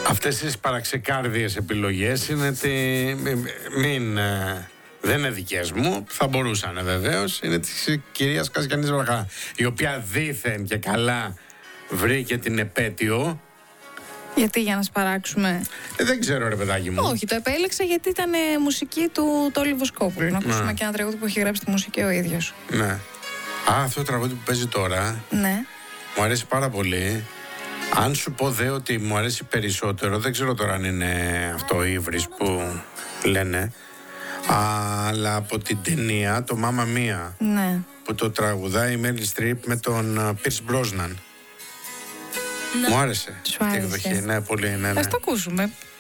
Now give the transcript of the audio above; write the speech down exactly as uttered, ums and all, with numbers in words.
Αυτές τις παραξεκάρδιες επιλογές είναι τη... μην... δεν είναι δικές μου, θα μπορούσαν βεβαίως. Είναι της κυρίας Κασιανής Βραχά, η οποία δήθεν και καλά βρήκε την επέτειο. Γιατί, για να σπαράξουμε? Ε, δεν ξέρω, ρε παιδάκι μου. Όχι, το επέλεξα γιατί ήταν ε, μουσική του Τόλι Βοσκόπουλου. Να ακούσουμε ναι. και ένα τραγούδι που έχει γράψει τη μουσική ο ίδιος. Ναι. Α, αυτό το τραγούδι που παίζει τώρα. Ναι. Μου αρέσει πάρα πολύ. Αν σου πω δε ότι μου αρέσει περισσότερο, δεν ξέρω τώρα αν είναι αυτό ο ύβρις που λένε, αλλά από την ταινία το Μάμα Μία, Ναι. που το τραγουδάει η Μέριλ Στριπ με τον Πίρς Μπρόσναν. Μου άρεσε Σου αυτή η άρεσε? εκδοχή. Ναι, πολύ, ναι, ναι. Ας το ακούσουμε.